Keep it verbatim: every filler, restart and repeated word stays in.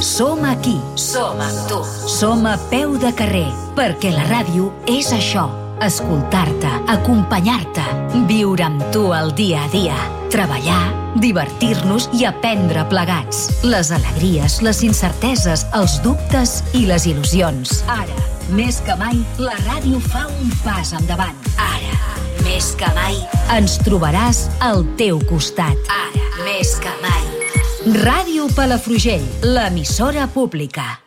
Som aquí. Som amb tu. Som a peu de carrer, perquè la ràdio és això. Escoltar-te, acompanyar-te, viure amb tu el dia a dia, treballar, divertir-nos i aprendre plegats. Les alegries, les incerteses, els dubtes i les il·lusions. Ara, més que mai, la ràdio fa un pas endavant. Ara, més que mai, ens trobaràs al teu costat. Ara, més que mai. Ràdio Palafrugell, l'emissora pública.